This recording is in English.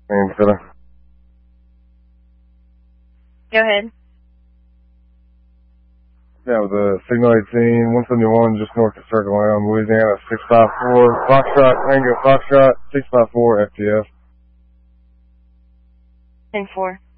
Painkiller. Go ahead. Yeah, with the Signal 18, 171, just north of Circle Line, Louisiana, 654, Foxtrot, Tango Foxtrot, 654 FTF. 10-4.